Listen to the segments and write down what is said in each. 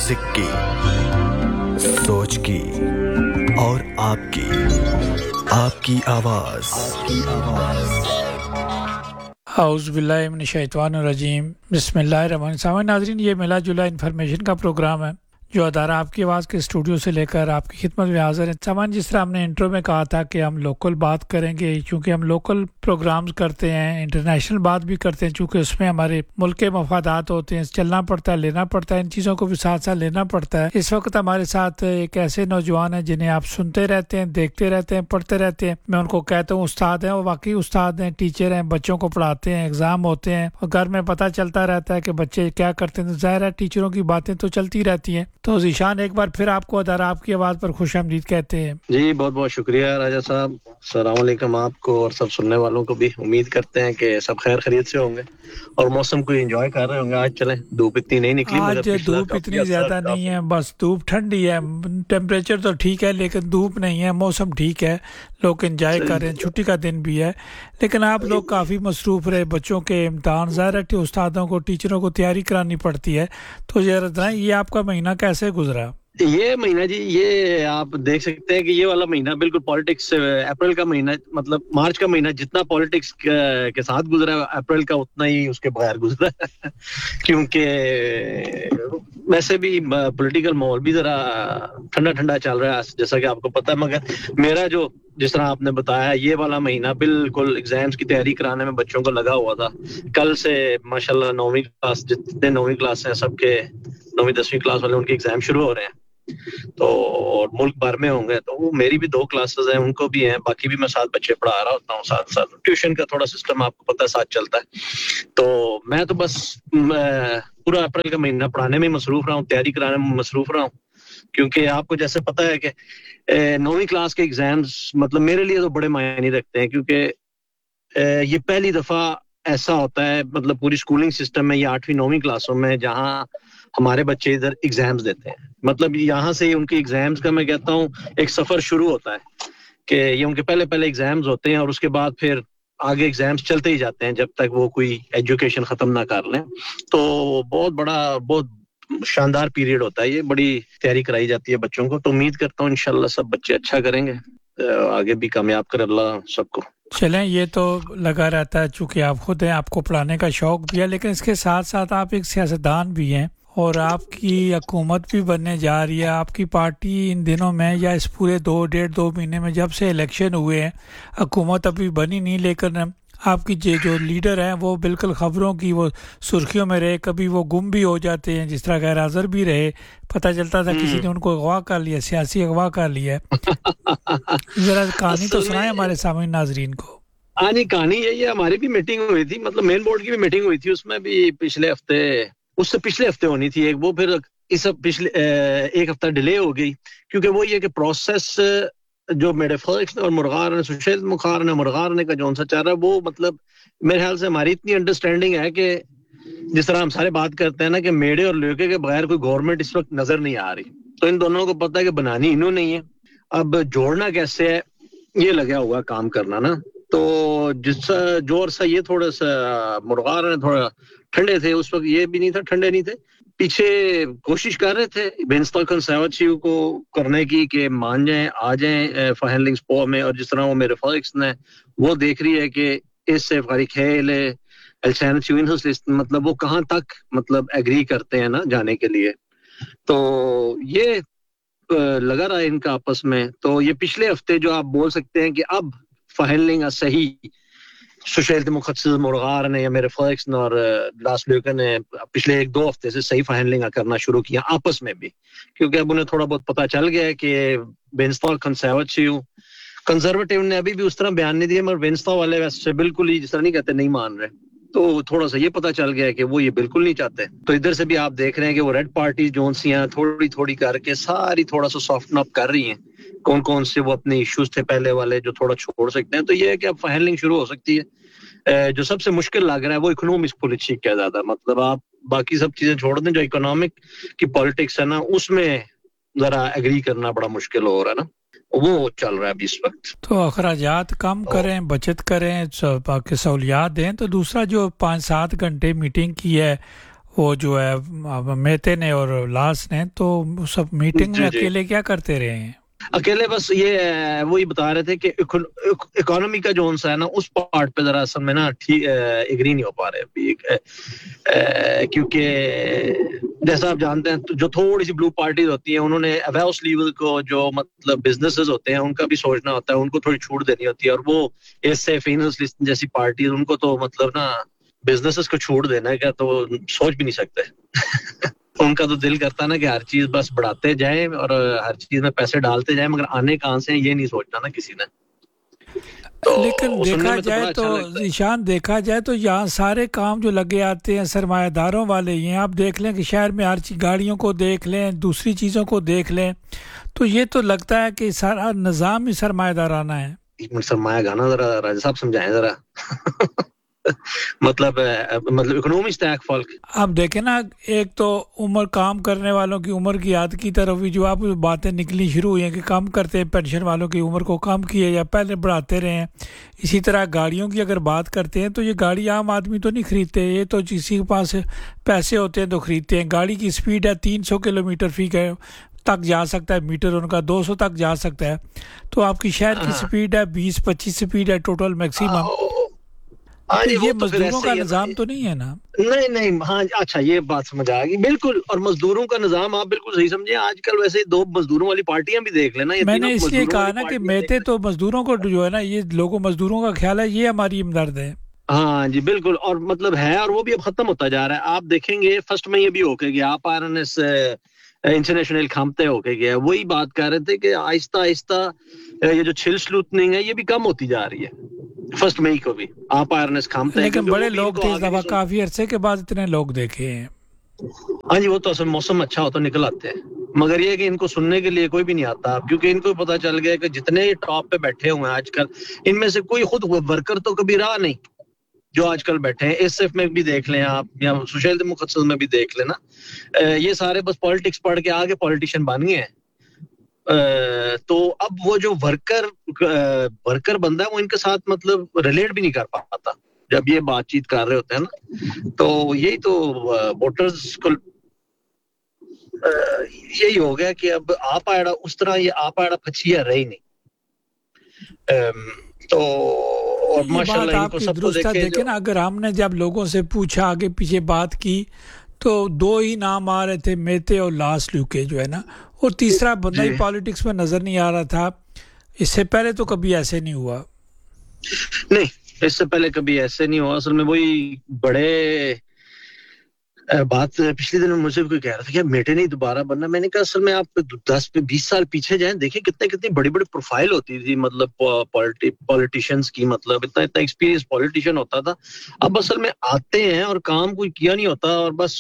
Music की, सोच की और आपकी आवाज। औज़ु बिल्लाहि मिनश शैतानिर रजीम। बिस्मिल्लाहिर्रहमानिर्रहीम। नाज़रीन, ये मिला जुला इन्फॉर्मेशन का प्रोग्राम है जो अदारा आपकी आवाज़ के स्टूडियो से लेकर आपकी खिदमत में हाज़िर है। सामान, जिस तरह हमने इंट्रो में कहा था कि हम लोकल बात करेंगे, क्योंकि हम लोकल प्रोग्राम्स करते हैं, इंटरनेशनल बात भी करते हैं, चूँकि उसमें हमारे मुल्क के मफादात होते हैं, चलना पड़ता है, लेना पड़ता है, इन चीज़ों को भी साथ साथ लेना पड़ता है। इस वक्त हमारे साथ एक ऐसे नौजवान हैं जिन्हें आप सुनते रहते हैं, देखते रहते हैं, पढ़ते रहते हैं। मैं उनको कहता हूँ उस्ताद हैं, वो वाकई उस्ताद हैं, टीचर हैं, बच्चों को पढ़ाते हैं, एग्ज़ाम होते हैं और घर में पता चलता रहता है कि बच्चे क्या करते हैं। तो ज़ाहिर है टीचरों की बातें तो चलती रहती हैं। तो ज़ीशान, एक बार फिर आपको अदारा आपकी आवाज़ पर खुशामदीद कहते हैं। जी, बहुत बहुत शुक्रिया राजा साहब। अस्सलाम वालेकुम आपको और सब सुनने वालों को भी। उम्मीद करते हैं कि सब खैर खैरियत से होंगे और मौसम को एंजॉय कर रहे होंगे। आज चलें, धूप इतनी नहीं निकली, आज धूप इतनी ज़्यादा नहीं है, बस धूप ठंडी है। टेम्परेचर तो ठीक है लेकिन धूप नहीं है, मौसम ठीक है, लोग एंजॉय कर रहे हैं, छुट्टी का दिन भी है। लेकिन आप लोग काफ़ी मसरूफ़ रहे, बच्चों के इम्तहान, ज़ाहिर है उस्तादों को, टीचरों को तैयारी करानी पड़ती है। तो ज़रा बताएं, ये आपका महीना कैसे गुजरा? ये महीना जी, ये आप देख सकते हैं कि ये वाला महीना बिल्कुल पॉलिटिक्स, अप्रैल का महीना, मतलब मार्च का महीना जितना पॉलिटिक्स के साथ गुजरा है, अप्रैल का उतना ही उसके बगैर गुजरा है। क्योंकि वैसे भी पॉलिटिकल माहौल भी जरा ठंडा ठंडा चल रहा है, जैसा कि आपको पता है। मगर मेरा जो, जिस तरह आपने बताया, ये वाला महीना बिल्कुल एग्जाम्स की तैयारी कराने में बच्चों को लगा हुआ था। कल से माशाल्लाह 9वीं क्लास, जितने 9वीं क्लास हैं सबके, 9वीं 10वीं क्लास वाले, उनके एग्जाम शुरू हो रहे हैं। तो और मुल्क भर में होंगे। तो वो मेरी भी 2 क्लासेस हैं, उनको भी हैं, बाकी भी मैं 7 बच्चे पढ़ा रहा होता हूँ। साथ साथ ट्यूशन का थोड़ा सिस्टम आपको पता है साथ चलता है। तो मैं तो बस पूरा अप्रैल का महीना पढ़ाने में मसरूफ रहा हूँ, तैयारी कराने में मसरूफ रहा हूँ। क्योंकि आपको जैसे पता है कि 9वीं क्लास के एग्जाम्स मतलब मेरे लिए तो बड़े मायने रखते हैं, क्योंकि ये पहली दफा ऐसा होता है, मतलब पूरी स्कूलिंग सिस्टम में, ये 8वीं 9वीं क्लासों में, जहां हमारे बच्चे इधर एग्जाम्स देते हैं। मतलब यहाँ से उनके एग्जाम्स का, मैं कहता हूँ, एक सफर शुरू होता है कि ये उनके पहले पहले एग्जाम्स होते हैं और उसके बाद फिर आगे एग्जाम्स चलते ही जाते हैं जब तक वो कोई एजुकेशन खत्म ना कर लें। तो बहुत बड़ा, बहुत शानदार पीरियड होता है ये। बड़ी तैयारी कराई जाती है बच्चों को। तो उम्मीद करता हूँ इंशाल्लाह सब बच्चे अच्छा करेंगे, आगे भी कामयाब करे अल्लाह सबको। चलें, ये तो लगा रहता है, चूँकि आप खुद हैं, आपको पढ़ाने का शौक़ भी है, लेकिन इसके साथ साथ आप एक सियासतदान भी हैं और आपकी हुकूमत भी बनने जा रही है। आपकी पार्टी इन दिनों में, या इस पूरे 2 महीने में, जब से इलेक्शन हुए हैं, हुकूमत अभी बनी नहीं, लेकिन आपकी जो लीडर हैं वो बिल्कुल ख़बरों की वो सुर्खियों में रहे। कभी वो गुम भी हो जाते हैं, जिस तरह गैर हाज़िर भी रहे, पता चलता था किसी ने उनको अगवा कर लिया, सियासी अगवा कर लिया। ज़रा कहानी तो सुनाए हमारे सामने नाजरीन को। हाँ जी, कहानी यही है। हमारी भी मीटिंग हुई थी, मतलब मेन बोर्ड की भी मीटिंग हुई थी, उसमें भी पिछले हफ्ते, उससे पिछले हफ्ते होनी थी एक, वो फिर इस पिछले एक हफ्ता डिले हो गई। क्योंकि वो ये कि प्रोसेस जो मेरे फर्स्ट और मुर्गार ने, सुशील मुखार ने, मुर्गार ने का जौन सा चाह रहा है, वो मतलब मेरे ख्याल से हमारी इतनी अंडरस्टैंडिंग है कि जिस तरह हम सारे बात करते हैं ना कि मेढ़े और लड़के के बगैर कोई गवर्नमेंट इस वक्त नजर नहीं आ रही। तो इन दोनों को पता है कि बनानी इन्होंने नहीं है, अब जोड़ना कैसे है, ये लगा हुआ काम करना ना। तो जिससा जोर सा ये थोड़ा सा मुर्गार ने थोड़ा ठंडे थे उस वक्त, ये भी नहीं था, ठंडे नहीं थे, पीछे कोशिश कर रहे थे बेंस्टॉक कंसर्वेटिव को करने की कि मान जाएं, आ जाएं फहलिंग स्पो में। और जिस तरह वो मेरे फॉक्स ने, वो देख रही है कि इससे फारी खेल मतलब वो कहाँ तक मतलब एग्री करते हैं ना जाने के लिए। तो ये लगा रहा है इनका आपस में। तो ये पिछले हफ्ते जो आप बोल सकते हैं कि अब फहलिंग सही सुशील मुखत्सिल मुर्गार ने या मेरे फॉक्स ने और लास्ट लुकन ने पिछले 1-2 हफ्ते से सही फहलिंग करना शुरू किया आपस में भी। क्योंकि अब उन्हें थोड़ा बहुत पता चल गया है कि बेंस्टॉक कंजर्वेटिव ने अभी भी उस तरह बयान नहीं दिया, मगर बेंस्टॉक वाले वैसे बिल्कुल ही जिस तरह नहीं कहते, नहीं मान रहे। तो थोड़ा सा ये पता चल गया है कि वो ये बिल्कुल नहीं चाहते। तो इधर से भी आप देख रहे हैं कि वो रेड पार्टी जोन सी हैं, थोड़ी थोड़ी करके सारी थोड़ा सा सॉफ्टन अप कर रही हैं। कौन कौन से वो अपने इश्यूज थे पहले वाले जो थोड़ा छोड़ सकते हैं। तो ये है कि अब फहलिंग शुरू हो सकती है। जो सबसे मुश्किल लग रहा है वो इकोनॉमिक पॉलिटिक्स है ज्यादा, मतलब आप बाकी सब चीजें छोड़ दें, जो इकोनॉमिक की पॉलिटिक्स है ना, उसमें जरा एग्री करना बड़ा मुश्किल हो रहा है ना, वो चल रहा है अभी इस वक्त। तो अखराजात कम करें, बचत करें, बाकी सहूलियात दें। तो दूसरा जो 5-7 घंटे मीटिंग की है وہ جو ہے میتے نے اور لاس نے، تو سب میٹنگ میں اکیلے کیا کرتے رہے ہیں؟ اکیلے بس یہ وہی بتا رہے تھے کہ اکانومی کا جو ہے نا اس پارٹ پہ ذرا اصل میں نا ایگری نہیں ہو پا رہے ابھی، کیونکہ جیسا آپ جانتے ہیں جو تھوڑی سی بلو پارٹیز ہوتی ہیں انہوں نے ویوس لیول کو جو مطلب بزنسز ہوتے ہیں ان کا بھی سوچنا ہوتا ہے، ان کو تھوڑی چھوٹ دینی ہوتی ہے، اور وہ ایس سے فینس لسٹ جیسی پارٹیز ان کو تو مطلب نا بزنسز کو چھوٹ دینا کا تو سوچ بھی نہیں سکتے ان کا تو دل کرتا نا کہ ہر چیز بس بڑھاتے جائیں اور ہر چیز میں پیسے ڈالتے جائیں، مگر آنے کہاں سے یہ نہیں سوچنا نا کسی نے۔ لیکن دیکھا جائے تو ذیشان دیکھا جائے تو یہاں سارے کام جو لگے آتے ہیں سرمایہ داروں والے ہی ہیں۔ آپ دیکھ لیں کہ شہر میں ہر چیز، گاڑیوں کو دیکھ لیں، دوسری چیزوں کو دیکھ لیں، تو یہ تو لگتا ہے کہ سارا نظام ہی سرمایہ دارانہ ہے۔ سرمایہ گانا ذرا راجہ صاحب سمجھائیں ذرا مطلب اکنومی اسٹیک فالک۔ آپ دیکھیں نا، ایک تو عمر کام کرنے والوں کی عمر کی عادت کی طرف بھی جو آپ باتیں نکلی شروع ہوئی ہیں کہ کم کرتے ہیں، پینشن والوں کی عمر کو کم کیے یا پہلے بڑھاتے رہے ہیں۔ اسی طرح گاڑیوں کی اگر بات کرتے ہیں تو یہ گاڑی عام آدمی تو نہیں خریدتے، یہ تو کسی کے پاس پیسے ہوتے ہیں تو خریدتے ہیں۔ گاڑی کی سپیڈ ہے 300 کلومیٹر فی تک جا سکتا ہے، میٹر ان کا 200 تک جا سکتا ہے، تو آپ کی شہر کی سپیڈ ہے 20-25 سپیڈ ہے ٹوٹل میکسیمم۔ یہ مزدوروں کا نظام تو نہیں ہے نا؟ نہیں ہاں اچھا یہ بات سمجھ آ گئی بالکل۔ اور مزدوروں کا نظام آپ بالکل صحیح سمجھے، آج کل ویسے دو مزدوروں والی پارٹیاں بھی دیکھ لینا۔ میں نے اس لیے کہا نا کہ میتے تو مزدوروں کو جو ہے نا، یہ لوگوں مزدوروں کا خیال ہے یہ ہماری ہمدرد ہے۔ ہاں جی بالکل، اور مطلب ہے، اور وہ بھی اب ختم ہوتا جا رہا ہے۔ آپ دیکھیں گے فرسٹ میں یہ بھی ہو کے گیا، آپ آرنس انٹرنیشنل کھامتے ہو کے گیا، وہی بات کر رہے تھے کہ آہستہ آہستہ یہ جو چھل سلوتنگ ہے یہ بھی کم ہوتی جا رہی ہے۔ فرسٹ مئی کو بھی آپ آرنس کھامتے ہیں، لیکن بڑے لوگ تھے اس دفعہ، کافی عرصے کے بعد اتنے لوگ دیکھے ہیں۔ ہاں جی وہ تو اصل موسم اچھا ہو تو نکل آتے ہیں، مگر یہ کہ ان کو سننے کے لیے کوئی بھی نہیں آتا، کیونکہ ان کو پتا چل گیا کہ جتنے ٹاپ پہ بیٹھے ہوئے ہیں آج کل، ان میں سے کوئی خود ورکر تو کبھی رہا نہیں جو آج کل بیٹھے ہیں۔ ایس ایف میں بھی دیکھ لیں آپ، یا سوشل مقصد میں بھی دیکھ لینا، یہ سارے بس پالیٹکس پڑھ کے آگے پالیٹیشین بن گئے ہیں۔ تو اب وہ جو ورکر بندہ ہے وہ ان کے ساتھ مطلب ریلیٹ بھی نہیں کر پاتا جب یہ بات چیت کر رہے ہوتے ہیں نا، تو یہی تو ووٹرز کو یہی ہو گیا کہ اب آپ آڑا اس طرح یہ آپ آڑا پچھیا رہی نہیں۔ تو اور ماشاءاللہ ان کو سب کو دیکھیں نا، اگر ہم نے جب لوگوں سے پوچھا آگے پیچھے بات کی تو دو ہی نام آ رہے تھے، میتے اور لاس لیوکے جو ہے نا، اور تیسرا بندہ ہی پالیٹکس میں نظر نہیں آ رہا تھا۔ اس سے پہلے تو کبھی ایسے نہیں ہوا، نہیں اس سے پہلے کبھی ایسے نہیں ہوا۔ اصل میں وہی بڑے بات پچھلے دن مجھے کوئی کہہ رہا تھا کہ میٹے نہیں دوبارہ بننا، میں نے کہا اصل میں آپ 10-20 سال پیچھے جائیں، دیکھیں کتنی بڑی پروفائل ہوتی تھی، مطلب پولیٹیشینز کی، مطلب اتنا ایکسپیرینس پولیٹیشین ہوتا تھا۔ اب اصل میں آتے ہیں اور کام کوئی کیا نہیں ہوتا، اور بس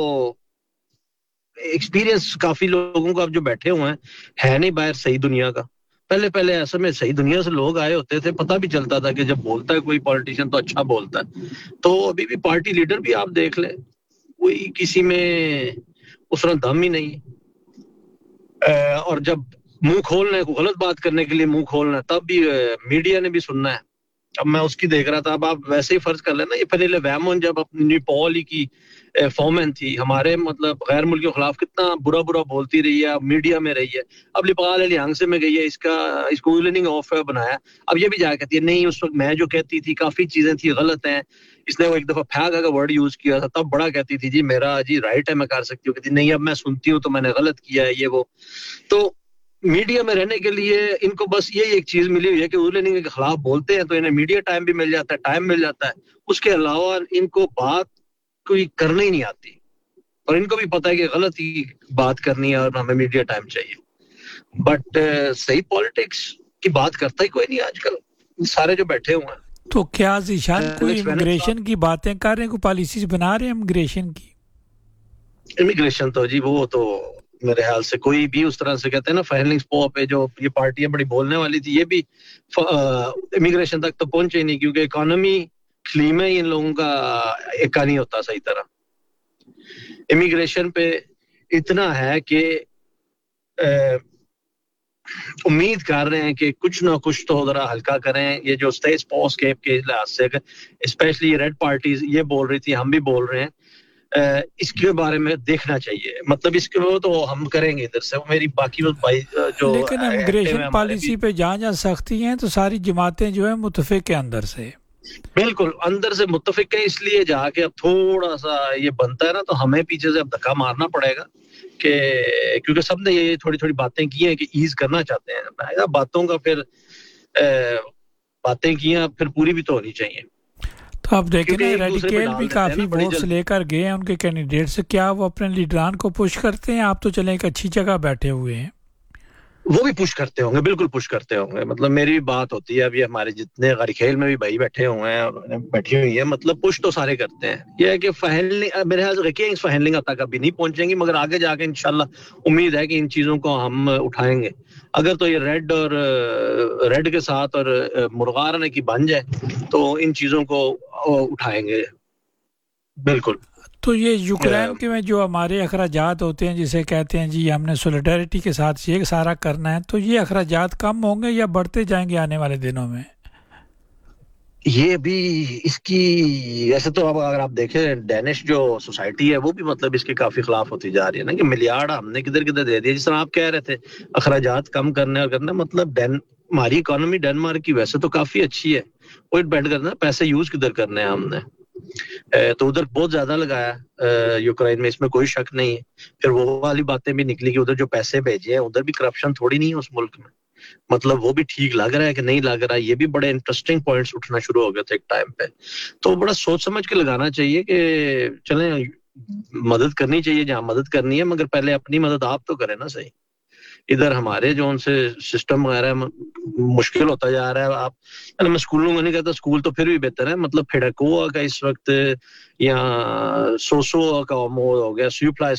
ایکسپیرینس کافی لوگوں کا اب جو بیٹھے ہوئے ہیں ہے نہیں باہر صحیح دنیا کا۔ پہلے ایسے میں صحیح دنیا سے لوگ آئے ہوتے تھے، پتہ بھی چلتا تھا کہ جب بولتا ہے کوئی پولیٹیشین تو اچھا بولتا ہے۔ تو ابھی بھی پارٹی لیڈر بھی آپ دیکھ لیں، کوئی کسی میں اس طرح دم ہی نہیں، اور جب منہ کھولنا ہے، کوئی غلط بات کرنے کے لیے منہ کھولنا ہے، تب بھی میڈیا نے بھی سننا ہے۔ اب میں اس کی دیکھ رہا تھا، اب آپ ویسے ہی فرض کر لینا، یہ فنیل ویمون جب اپنی پول کی فومن تھی، ہمارے مطلب غیر ملکیوں کے خلاف کتنا برا بولتی رہی ہے، اب میڈیا میں رہی ہے، اب لپال الیانگ سے میں گئی ہے، اس کو ویلننگ آف بنایا، اب یہ بھی جا کہتی ہے نہیں اس وقت میں جو کہتی تھی کافی چیزیں تھی غلط ہیں۔ اس نے وہ ایک دفعہ پھینکا کا ورڈ یوز کیا تھا، تب بڑا کہتی تھی جی میرا جی رائٹ ہے میں کر سکتی ہوں، کہتی نہیں اب میں سنتی ہوں تو میں نے غلط کیا ہے یہ وہ۔ تو میڈیا میں رہنے کے لیے ان کو بس یہی ایک چیز ملی ہوئی ہے کہ ویلننگ کے خلاف بولتے ہیں تو انہیں میڈیا ٹائم بھی مل جاتا ہے، ٹائم مل جاتا ہے، اس کے علاوہ ان کو بات کوئی کرنے ہی نہیں آتی، اور ان کو بھی پتا ہے کہ غلط ہی بات کرنی ہے اور ہمیں میڈیا ٹائم چاہیے۔ بٹ صحیح پالیٹکس کی بات کرتا ہی کوئی نہیں آج کل، سارے جو بیٹھے ہوئے ہیں۔ تو کیا ذیشان کوئی امیگریشن کی باتیں کر رہے ہیں، کوئی پالیسیز بنا رہے ہیں امیگریشن کی؟ امیگریشن تو جی وہ تو میرے خیال سے کوئی بھی اس طرح سے کہتے ہیں نا فائنلنگ پو پہ جو یہ پارٹیاں بڑی بولنے والی تھی، یہ بھی امیگریشن تک تو پہنچے ہی نہیں، کیونکہ اکانومی کلیم ہی ان لوگوں کا ایکا نہیں ہوتا صحیح طرح۔ امیگریشن پہ اتنا ہے کہ امید کر رہے ہیں کہ کچھ نہ کچھ تو ذرا ہلکا کریں، یہ جو اسٹیٹس پوسٹ کے لحاظ سے اسپیشلی ریڈ پارٹیز یہ بول رہی تھی، ہم بھی بول رہے ہیں اس کے بارے میں دیکھنا چاہیے. مطلب اس کے وہ تو ہم کریں گے ادھر سے, میری باقی بھائی جو لیکن امیگریشن پالیسی پہ جہاں سختی ہیں تو ساری جماعتیں جو ہیں متفق کے اندر سے بالکل اندر سے متفق ہے, اس لیے جا کے اب تھوڑا سا یہ بنتا ہے نا تو ہمیں پیچھے سے اب دھکا مارنا پڑے گا کہ کیونکہ سب نے یہ تھوڑی تھوڑی باتیں کی ہیں کہ ایز کرنا چاہتے ہیں. باتوں کا پھر باتیں کی ہیں پھر پوری بھی تو ہونی چاہیے. تو آپ دیکھیں نا ریڈیکل بھی کافی ووٹس لے کر گئے ہیں ان کے کینڈیڈیٹ سے, کیا وہ اپنے لیڈران کو پش کرتے ہیں؟ آپ تو چلیں ایک اچھی جگہ بیٹھے ہوئے ہیں. وہ بھی پش کرتے ہوں گے, بالکل پش کرتے ہوں گے. مطلب میری بھی بات ہوتی ہے, ابھی ہمارے جتنے غریخیل میں بھی بھائی بیٹھے ہوئے ہیں بیٹھی ہوئی ہیں, مطلب پش تو سارے کرتے ہیں. یہ ہے کہ میرے خیال سے رینکنگز فائنلنگ تک ابھی نہیں پہنچیں گی, مگر آگے جا کے انشاءاللہ امید ہے کہ ان چیزوں کو ہم اٹھائیں گے. اگر تو یہ ریڈ کے ساتھ اور مرغارنے کی بن جائے تو ان چیزوں کو اٹھائیں گے بالکل. تو یہ یوکرین کے میں جو ہمارے اخراجات ہوتے ہیں جسے کہتے ہیں جی ہم نے سولیڈیرٹی کے ساتھ یہ سارا کرنا ہے, تو یہ اخراجات کم ہوں گے یا بڑھتے جائیں گے آنے والے دنوں میں؟ یہ بھی اس کی ایسے تو اب اگر آپ دیکھیں ڈینش جو سوسائٹی ہے وہ بھی مطلب اس کے کافی خلاف ہوتی جا رہی ہے نا, کہ ملیارڈ ہم نے کدھر کدھر دے دیا. جس طرح آپ کہہ رہے تھے اخراجات کم کرنے اور کرنا, مطلب ہماری اکانومی ڈنمارک کی ویسے تو کافی اچھی ہے, وہ ڈیپینڈ کرنا ہے پیسے یوز کدھر کرنے ہیں ہم نے. تو ادھر بہت زیادہ لگایا یوکرین میں, اس میں کوئی شک نہیں ہے. پھر وہ والی باتیں بھی نکلی کہ ادھر جو پیسے بھیجے ہیں ادھر بھی کرپشن تھوڑی نہیں ہے اس ملک میں. مطلب وہ بھی ٹھیک لگ رہا ہے کہ نہیں لگ رہا ہے, یہ بھی بڑے انٹرسٹنگ پوائنٹس اٹھنا شروع ہو گئے تھے ایک ٹائم پہ. تو بڑا سوچ سمجھ کے لگانا چاہیے کہ چلیں مدد کرنی چاہیے جہاں مدد کرنی ہے, مگر پہلے اپنی مدد آپ تو کریں نا صحیح. ادھر ہمارے جو ان سے سسٹم وغیرہ مشکل ہوتا جا رہا ہے. آپ میں اسکولوں کا نہیں کہتا, اسکول تو پھر بھی بہتر ہے. مطلب پھڑکوا کا اس وقت یا سوسو کا موڈ ہو گیا, سیوپلاس